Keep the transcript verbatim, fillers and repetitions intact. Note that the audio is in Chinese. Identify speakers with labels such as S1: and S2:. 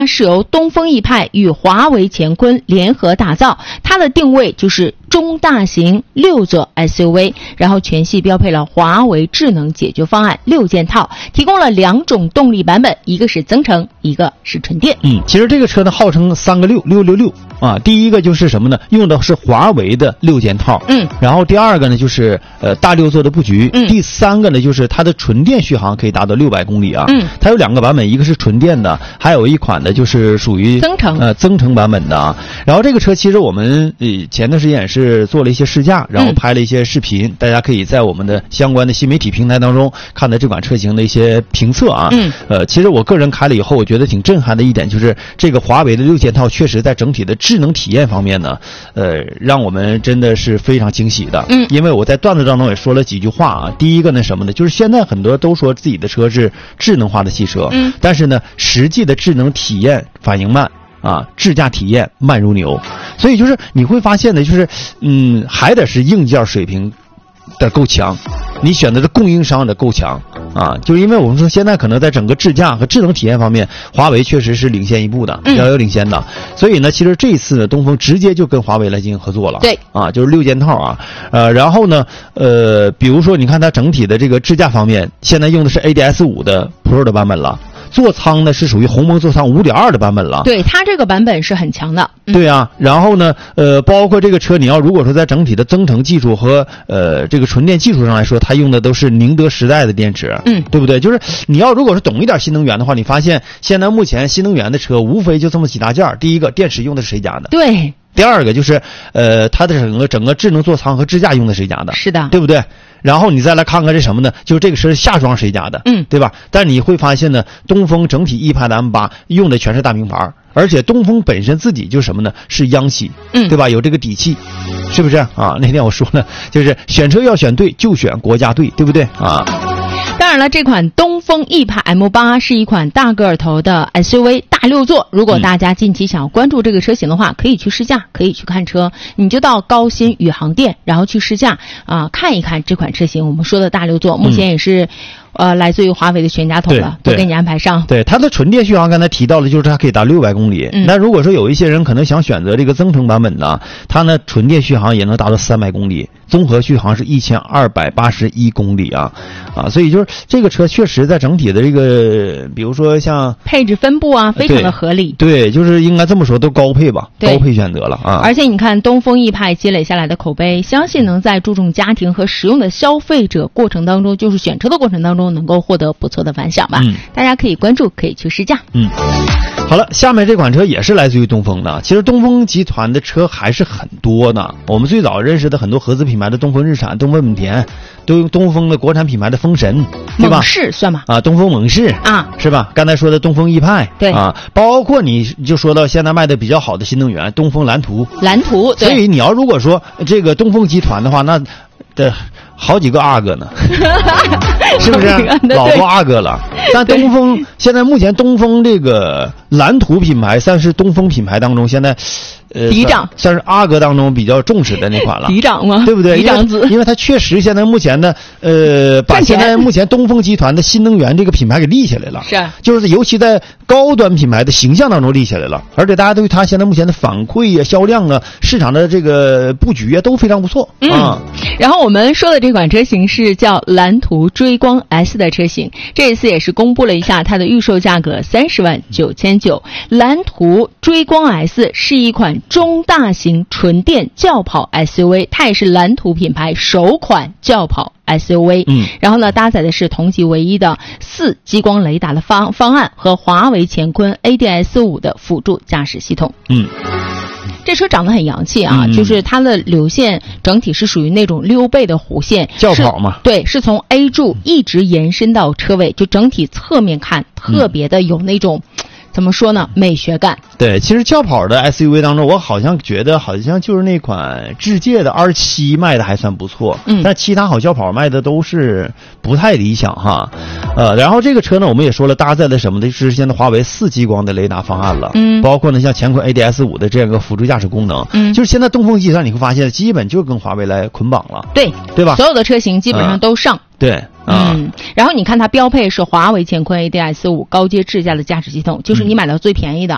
S1: 是由东风易派与华为乾坤联合打造，它的定位就是中大型六座 S U V， 然后全系标配了华为智能解决方案六件套，提供了两种动力版本，一个是增程，一个是纯电。
S2: 嗯，其实这个车呢号称三个六六六六啊，第一个就是什么呢？用的是华为的六件套，
S1: 嗯，
S2: 然后第二个呢就是呃大六座的布局，
S1: 嗯，
S2: 第三个呢就是它的纯电续航可以达到六百公里啊，
S1: 嗯，
S2: 它有两个版本，一个是纯电的，还有一款呢就是属于
S1: 增程
S2: 呃增程版本的啊。然后这个车其实我们呃前段时间也是做了一些试驾，然后拍了一些视频，嗯，大家可以在我们的相关的新媒体平台当中看到这款车型的一些评测啊。
S1: 嗯，
S2: 呃，其实我个人开了以后，我觉得挺震撼的一点就是这个华为的六件套确实在整体的智能体验方面呢，呃，让我们真的是非常惊喜的。
S1: 嗯，
S2: 因为我在段子当中也说了几句话啊。第一个呢什么呢？就是现在很多都说自己的车是智能化的汽车，
S1: 嗯，
S2: 但是呢，实际的智能体验反应慢。啊，智驾体验慢如牛，所以就是你会发现呢，就是嗯，还得是硬件水平得够强，你选择的供应商得够强啊。就是因为我们说现在可能在整个智驾和智能体验方面，华为确实是领先一步的，遥遥领先的。所以呢，其实这一次呢，东风直接就跟华为来进行合作了。
S1: 对，
S2: 啊，就是六件套啊，呃，然后呢，呃，比如说你看它整体的这个智驾方面，现在用的是 A D S 五 的 Pro 的版本了。座舱呢是属于鸿蒙座舱 五点二 的版本了，
S1: 对，它这个版本是很强的。
S2: 嗯、对啊，然后呢，呃，包括这个车，你要如果说在整体的增程技术和呃这个纯电技术上来说，它用的都是宁德时代的电池，
S1: 嗯，
S2: 对不对？就是你要如果是懂一点新能源的话，你发现现在目前新能源的车无非就这么几大件，第一个电池用的是谁家的？
S1: 对。
S2: 第二个就是，呃，它的整个整个智能座舱和支架用的谁家的？
S1: 是的，
S2: 对不对？然后你再来看看这什么呢？就是这个车下装谁家的？
S1: 嗯，
S2: 对吧？但你会发现呢，东风整体一派的 M 八用的全是大名牌，而且东风本身自己就是什么呢？是央企，
S1: 嗯，
S2: 对吧？有这个底气，是不是啊？那天我说了，就是选车要选对，就选国家队，对不对啊？
S1: 当然了，这款东风易派 M 八 是一款大个头的 S U V 大六座。如果大家近期想要关注这个车型的话，可以去试驾，可以去看车。你就到高新宇航店，然后去试驾啊、呃，看一看这款车型。我们说的大六座，目前也是。嗯呃，来自于华为的全家桶了，都给你安排上。
S2: 对，它的纯电续航刚才提到了，就是它可以达六百公里。嗯，那如果说有一些人可能想选择这个增程版本的，它呢纯电续航也能达到三百公里，综合续航是一千二百八十一公里啊啊！所以就是这个车确实在整体的这个，比如说像
S1: 配置分布啊，非常的合理。
S2: 对，对就是应该这么说，都高配吧，高配选择了啊。
S1: 而且你看东风易派积累下来的口碑，相信能在注重家庭和实用的消费者过程当中，就是选车的过程当中。能够获得不错的反响吧、嗯、大家可以关注，可以去试驾。
S2: 嗯，好了，下面这款车也是来自于东风的。其实东风集团的车还是很多的，我们最早认识的很多合资品牌的东风日产、东风本田，都用东风的国产品牌的风神，对吧？
S1: 猛士算吗？
S2: 啊，东风猛士
S1: 啊，
S2: 是吧？刚才说的东风易派，
S1: 对
S2: 啊，包括你就说到现在卖的比较好的新能源东风蓝图，
S1: 蓝图。
S2: 所以你要如果说这个东风集团的话，那的好几个阿哥呢，是不是？老多阿哥了。但东风现在目前东风这个蓝图品牌算是东风品牌当中现在呃
S1: 嫡长，
S2: 算是阿哥当中比较重视的那款了。
S1: 嫡长吗？
S2: 对不对？
S1: 嫡长子，
S2: 因为它确实现在目前的呃把现在目前东风集团的新能源这个品牌给立起来了。
S1: 是，
S2: 就是尤其在高端品牌的形象当中立起来了，而且大家对它现在目前的反馈呀、销量啊、市场的这个布局啊都非常不错、
S1: 嗯、
S2: 啊。
S1: 然后我们说的这款车型是叫蓝图追光 S 的车型，这一次也是公布了一下它的预售价格三十万九千九。蓝图追光 S 是一款中大型纯电轿跑 S U V， 它也是蓝图品牌首款轿跑 S U V。
S2: 嗯，
S1: 然后呢，搭载的是同级唯一的四激光雷达的方方案和华为乾坤 A D S 五 的辅助驾驶系统。
S2: 嗯。
S1: 这车长得很洋气啊、
S2: 嗯、
S1: 就是它的流线整体是属于那种溜背的弧线，
S2: 轿跑嘛，
S1: 对，是从 A 柱一直延伸到车尾，就整体侧面看特别的有那种、嗯、怎么说呢，美学感。
S2: 对，其实轿跑的 S U V 当中，我好像觉得好像就是那款智界的 R 七 卖的还算不错，
S1: 嗯，
S2: 但其他好轿跑卖的都是不太理想哈。呃，然后这个车呢，我们也说了，搭载的什么的是现在华为四激光的雷达方案了，
S1: 嗯，
S2: 包括呢像乾坤 A D S 五 的这样一个辅助驾驶功能，
S1: 嗯，
S2: 就是现在东风集团你会发现基本就跟华为来捆绑了，
S1: 对，
S2: 对吧？
S1: 所有的车型基本上都上。
S2: 嗯对，啊、
S1: 嗯，然后你看它标配是华为乾坤 A D S 五 高阶智驾的驾驶系统，就是你买到最便宜的